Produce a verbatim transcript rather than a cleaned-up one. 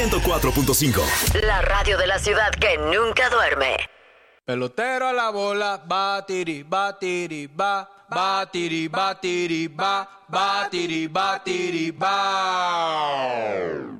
ciento cuatro punto cinco. La radio de la ciudad que nunca duerme. Pelotero a la bola, batiri, batiri, ba, batiri, batiri, ba, batiri, batiri, ba.